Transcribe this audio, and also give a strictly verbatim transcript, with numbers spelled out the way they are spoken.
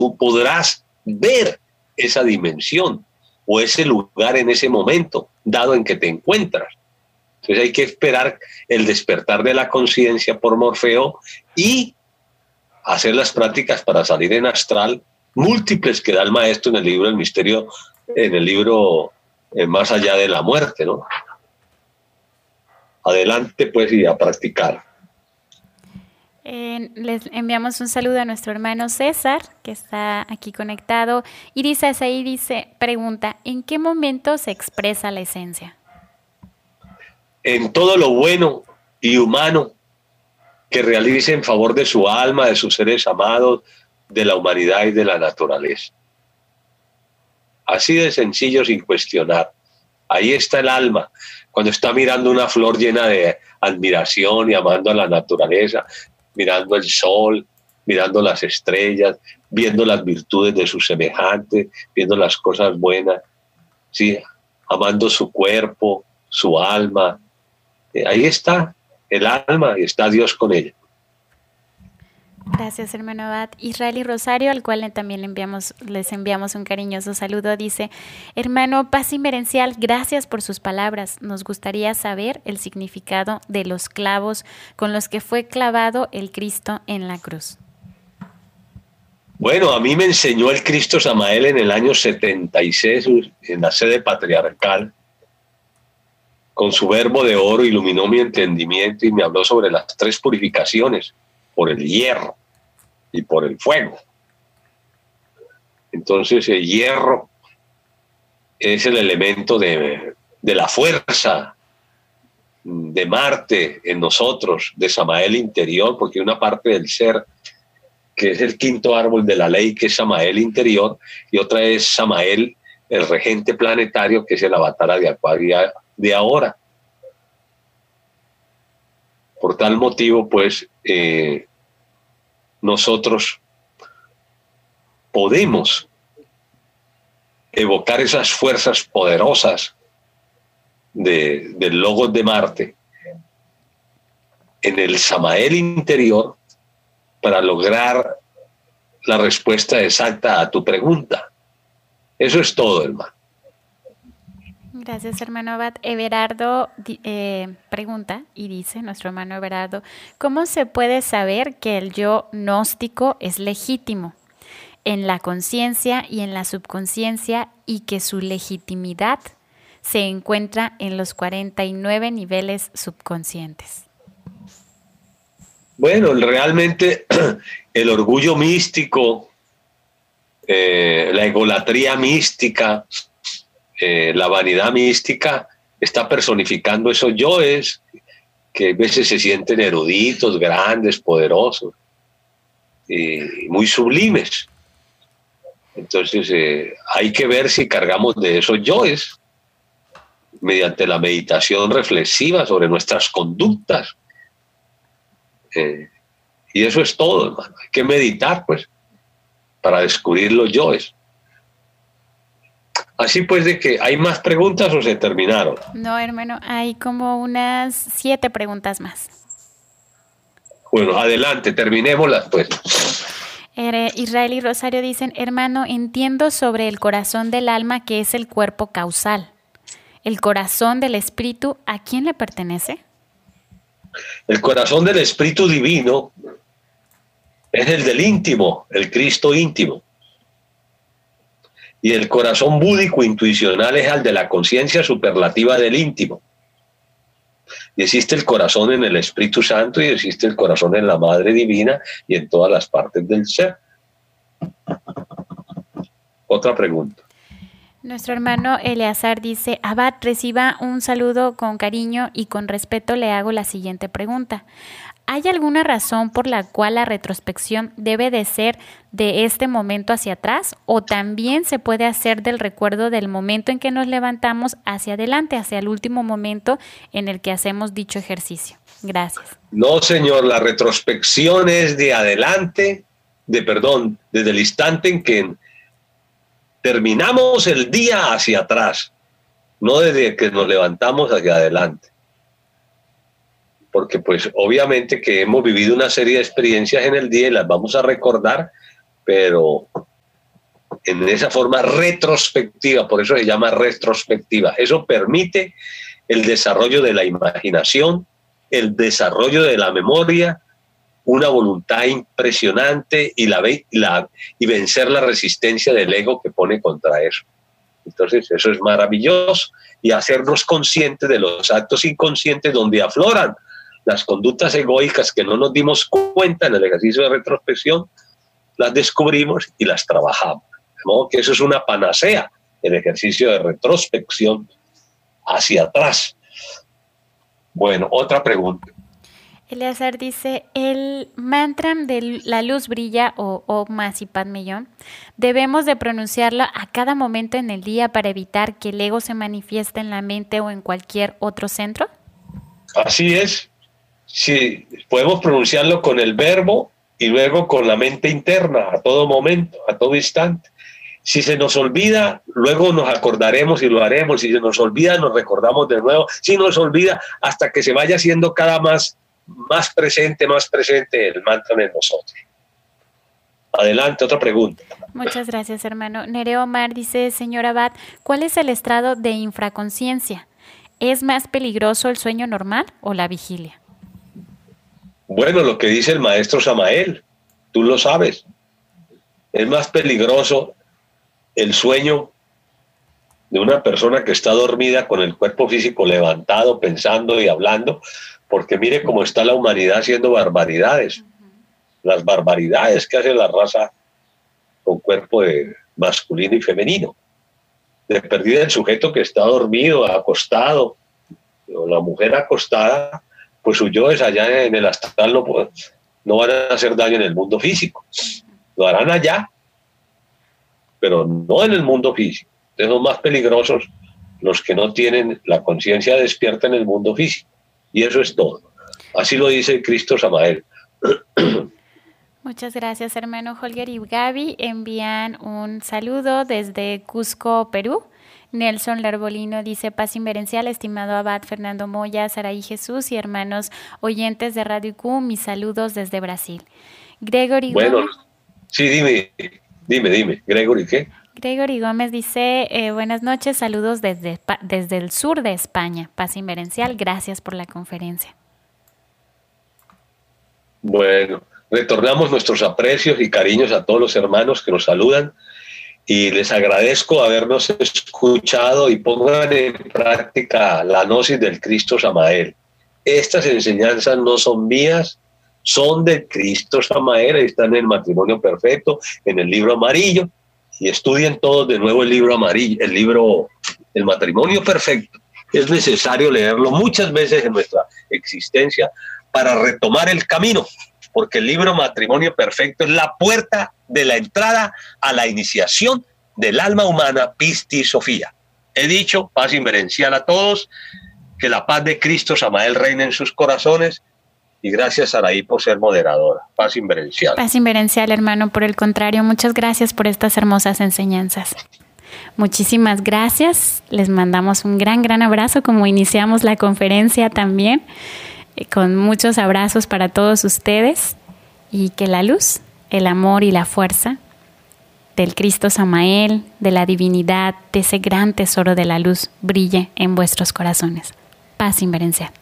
tú podrás ver esa dimensión o ese lugar en ese momento, dado en que te encuentras. Entonces hay que esperar el despertar de la conciencia por Morfeo y hacer las prácticas para salir en astral múltiples que da el maestro en el libro El Misterio, en el libro eh, Más allá de la muerte, ¿no? Adelante pues y a practicar. Eh, les enviamos un saludo a nuestro hermano César, que está aquí conectado. Iris Azaí dice, pregunta, ¿en qué momento se expresa la esencia? En todo lo bueno y humano que realice en favor de su alma, de sus seres amados, de la humanidad y de la naturaleza. Así de sencillo, sin cuestionar. Ahí está el alma, cuando está mirando una flor llena de admiración y amando a la naturaleza, mirando el sol, mirando las estrellas, viendo las virtudes de sus semejantes, viendo las cosas buenas, ¿sí? Amando su cuerpo, su alma. Eh, ahí está el alma y está Dios con ella. Gracias, hermano Abad. Israel y Rosario, al cual también le enviamos, les enviamos un cariñoso saludo, dice, hermano Paz Inmerencial, gracias por sus palabras. Nos gustaría saber el significado de los clavos con los que fue clavado el Cristo en la cruz. Bueno, a mí me enseñó el Cristo Samael en el año setenta y seis, en la sede patriarcal. Con su verbo de oro iluminó mi entendimiento y me habló sobre las tres purificaciones, por el hierro y por el fuego. Entonces el hierro es el elemento de, de la fuerza de Marte en nosotros, de Samael interior, porque una parte del ser, que es el quinto árbol de la ley, que es Samael interior, y otra es Samael, el regente planetario, que es el avatar de Acuario de ahora. Por tal motivo, pues, eh, nosotros podemos evocar esas fuerzas poderosas de, del Logos de Marte en el Samael interior para lograr la respuesta exacta a tu pregunta. Eso es todo, hermano. Gracias, hermano Abad. Everardo eh, pregunta y dice, nuestro hermano Everardo, ¿cómo se puede saber que el yo gnóstico es legítimo en la conciencia y en la subconsciencia y que su legitimidad se encuentra en los cuarenta y nueve niveles subconscientes? Bueno, realmente el orgullo místico, eh, la egolatría mística, Eh, la vanidad mística está personificando esos yoes que a veces se sienten eruditos, grandes, poderosos y muy sublimes. Entonces eh, hay que ver si cargamos de esos yoes mediante la meditación reflexiva sobre nuestras conductas. Eh, y eso es todo, hermano. Hay que meditar, pues, para descubrir los yoes. Así pues, de que ¿hay más preguntas o se terminaron? No, hermano, hay como unas siete preguntas más. Bueno, adelante, terminémoslas pues. Israel y Rosario dicen, hermano, entiendo sobre el corazón del alma que es el cuerpo causal. ¿El corazón del espíritu a quién le pertenece? El corazón del espíritu divino es el del íntimo, el Cristo íntimo. Y el corazón búdico intuicional es el de la conciencia superlativa del íntimo. Y existe el corazón en el Espíritu Santo y existe el corazón en la Madre Divina y en todas las partes del ser. Otra pregunta. Nuestro hermano Eleazar dice, Abad, reciba un saludo con cariño y con respeto le hago la siguiente pregunta. ¿Hay alguna razón por la cual la retrospección debe de ser de este momento hacia atrás o también se puede hacer del recuerdo del momento en que nos levantamos hacia adelante, hacia el último momento en el que hacemos dicho ejercicio? Gracias. No, señor, la retrospección es de adelante, de perdón, desde el instante en que terminamos el día hacia atrás, no desde que nos levantamos hacia adelante. Porque pues obviamente que hemos vivido una serie de experiencias en el día y las vamos a recordar, pero en esa forma retrospectiva, por eso se llama retrospectiva. Eso permite el desarrollo de la imaginación, el desarrollo de la memoria, una voluntad impresionante y, la, la, y vencer la resistencia del ego que pone contra eso. Entonces eso es maravilloso, y hacernos conscientes de los actos inconscientes donde afloran las conductas egoicas que no nos dimos cuenta en el ejercicio de retrospección, las descubrimos y las trabajamos. De modo que eso es una panacea, el ejercicio de retrospección hacia atrás. Bueno, otra pregunta. Eleazar dice, el mantra de la luz brilla o Om Mani Padme Hum, ¿debemos de pronunciarlo a cada momento en el día para evitar que el ego se manifieste en la mente o en cualquier otro centro? Así es. Sí, podemos pronunciarlo con el verbo y luego con la mente interna, a todo momento, a todo instante. Si se nos olvida, luego nos acordaremos y lo haremos. Si se nos olvida, nos recordamos de nuevo. Si nos olvida, hasta que se vaya haciendo cada más más presente, más presente el mantra en nosotros. Adelante, otra pregunta. Muchas gracias, hermano. Nereo Omar dice, señor Abad, ¿cuál es el estado de infraconsciencia? ¿Es más peligroso el sueño normal o la vigilia? Bueno, lo que dice el maestro Samael, tú lo sabes. Es más peligroso el sueño de una persona que está dormida con el cuerpo físico levantado, pensando y hablando, porque mire cómo está la humanidad haciendo barbaridades. Uh-huh. Las barbaridades que hace la raza con cuerpo de masculino y femenino. De perdida el sujeto que está dormido, acostado, o la mujer acostada, pues sus yoes allá en el astral no, no van a hacer daño en el mundo físico. Lo harán allá, pero no en el mundo físico. Entonces son más peligrosos los que no tienen la conciencia despierta en el mundo físico. Y eso es todo. Así lo dice Cristo Samael. Muchas gracias, hermano. Holger y Gaby envían un saludo desde Cusco, Perú. Nelson Larbolino dice, paz inverencial, estimado Abad Fernando Moya, Saraí Jesús y hermanos oyentes de Radio I Q, mis saludos desde Brasil. Gregory Bueno, Gómez. Sí, dime, dime, dime. ¿Gregory qué? Gregory Gómez dice, eh, buenas noches, saludos desde, desde el sur de España. Paz inverencial, gracias por la conferencia. Bueno, retornamos nuestros aprecios y cariños a todos los hermanos que nos saludan y les agradezco habernos escuchado y pongan en práctica la gnosis del Cristo Samael. Estas enseñanzas no son mías, son del Cristo Samael, están en el Matrimonio Perfecto, en el libro amarillo, y estudien todos de nuevo el libro amarillo, el libro El Matrimonio Perfecto. Es necesario leerlo muchas veces en nuestra existencia para retomar el camino, porque el libro Matrimonio Perfecto es la puerta de la entrada a la iniciación del alma humana, Pisti Sofía. He dicho, paz inverencial a todos, que la paz de Cristo Samael reine en sus corazones, y gracias, Saraí, por ser moderadora. Paz inverencial. Paz inverencial, hermano. Por el contrario, muchas gracias por estas hermosas enseñanzas. Muchísimas gracias. Les mandamos un gran, gran abrazo, como iniciamos la conferencia también, con muchos abrazos para todos ustedes, y que la luz, el amor y la fuerza del Cristo Samael, de la divinidad, de ese gran tesoro de la luz, brille en vuestros corazones. Paz inverencial.